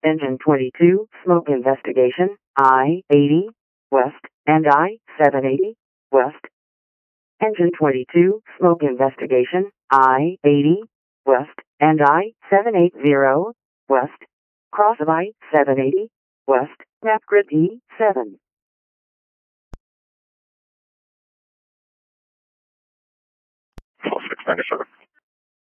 Engine 22, smoke investigation, I-80, west, and I-780, west. Engine 22, smoke investigation, I-80, west, and I-780, west. Cross of I-780, west, map grid E7. 697.